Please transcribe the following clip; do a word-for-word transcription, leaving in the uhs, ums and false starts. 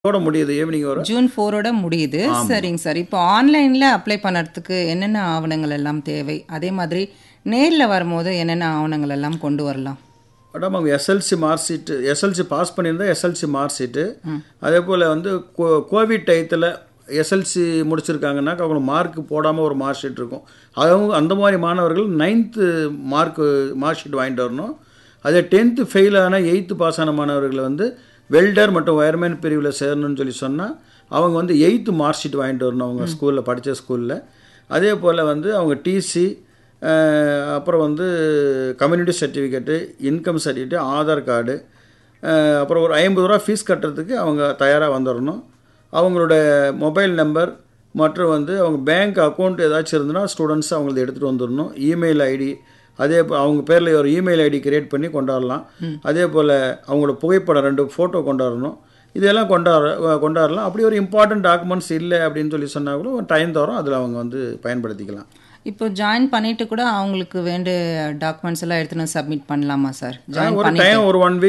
ஓட முடியுது ஈவினிங் வர. ஜூன் ஃபோரோட முடியுது. ஆமா. சரிங்க சார். இப்போ ஆன்லைன்ல அப்ளை பண்ணுறதுக்கு என்னென்ன ஆவணங்கள் எல்லாம் தேவை? அதே மாதிரி நேர்ல வரும்போது என்னென்ன ஆவணங்கள் எல்லாம் கொண்டு வரலாம்? மேடம் அவங்க SLC mark sheet SLC pass பண்ணியிருந்தா எஸ்எல்சி மார்க் ஷீட்டு, அதே போல் வந்து கோ கோவிட் டயத்தில் எஸ்எல்சி முடிச்சிருக்காங்கன்னா அவங்க மார்க் போடாமல் ஒரு மார்க் ஷீட் இருக்கும். அவங்க அந்த மாதிரி மாணவர்கள் நைன்த்து மார்க்கு மார்க் ஷீட் வாங்கிட்டு வரணும். அதே டென்த்து ஃபெயில் ஆனால் எயித்து பாஸ் ஆன மாணவர்களை வந்து வெல்டர் மற்றும் வயர்மேன் பிரிவில் சேரணும்னு சொல்லி சொன்னால் அவங்க வந்து எயித்து மார்க் ஷீட் வாங்கிட்டு வரணும் அவங்க ஸ்கூலில் படித்த ஸ்கூலில். அதே போல் வந்து அவங்க டிசி, அப்புறம் வந்து community certificate, income certificate, Aadhaar card, அப்புறம் ஒரு ஐம்பது ரூபா ஃபீஸ் கட்டுறதுக்கு அவங்க தயாராக வந்துடணும். அவங்களோட மொபைல் நம்பர் மற்றும் வந்து அவங்க பேங்க் அக்கௌண்ட் ஏதாச்சும் இருந்ததுன்னா ஸ்டூடெண்ட்ஸ் அவங்களது எடுத்துகிட்டு வந்துடணும். இமெயில் ஐடி, அதே போ அவங்க பேரில் ஒரு இமெயில் ஐடி கிரியேட் பண்ணி கொண்டாடலாம். அதே போல் அவங்களோட புகைப்படம் ரெண்டு ஃபோட்டோ கொண்டாடணும். இதெல்லாம் கொண்டாட கொண்டாடலாம். அப்படி ஒரு இம்பார்ட்டன்ட் டாக்குமெண்ட்ஸ் இல்லை அப்படின்னு சொல்லி சொன்னால் கூட ஒரு டைம் தரும், அதில் அவங்க வந்து பயன்படுத்திக்கலாம். இப்போ ஜாயின் பண்ணிட்டு கூட அவங்களுக்கு வேண்டிய டாக்குமெண்ட்ஸ் எல்லாம் எடுத்துன்னு சப்மிட் பண்ணலாமா சார்? ஒரு டைம் ஒரு ஒன் வீக்